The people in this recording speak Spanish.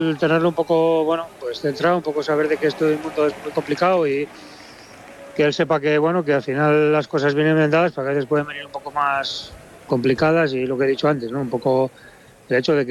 el tenerlo un poco, bueno, pues centrado, un poco saber de que este mundo es muy complicado y que él sepa que, bueno, que al final las cosas vienen vendadas, pero a veces pueden venir un poco más complicadas y lo que he dicho antes, ¿no? Un poco el hecho de que